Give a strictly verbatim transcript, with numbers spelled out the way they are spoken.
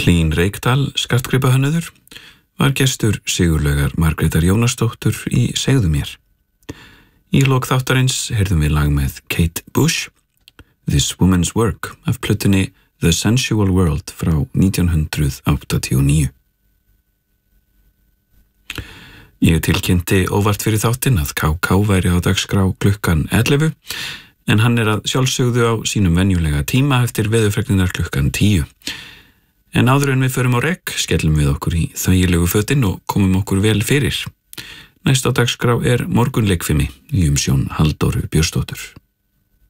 Hlín Reykdal, skartgripahönnuður, var gestur Sigurlaugar Margrétar Jónasdóttur í Segðu mér. Í lok þáttarins heyrðum við lag með Kate Bush, This Woman's Work af plötunni The Sensual World frá nítján hundrað áttatíu og níu. Ég tilkynnti óvart fyrir þáttinn að K K væri á dagskrá klukkan ellefu, en hann er að sjálfsögðu á sínum venjulega tíma eftir veðurfreglunar klukkan tíu. En áður en við förum á rekk, skellum við okkur í þægilegu fötin og komum okkur vel fyrir. Næst á dagskrá er morgunleikfimi í umsjón Halldóru Björnsdóttur.